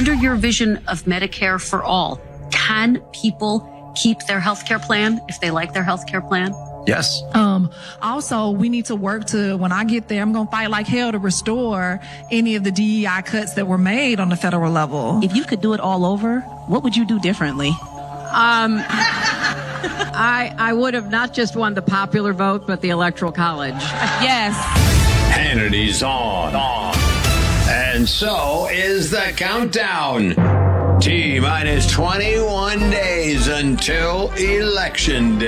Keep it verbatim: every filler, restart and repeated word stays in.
Under your vision of Medicare for all, can people keep their healthcare plan if they like their healthcare plan? Yes. Um, also, we need to work to, when I get there, I'm going to fight like hell to restore any of the D E I cuts that were made on the federal level. If you could do it all over, what would you do differently? Um, I I would have not just won the popular vote, but the Electoral College. Yes. Hannity's on. on. And so is the countdown. T minus twenty-one days until Election Day.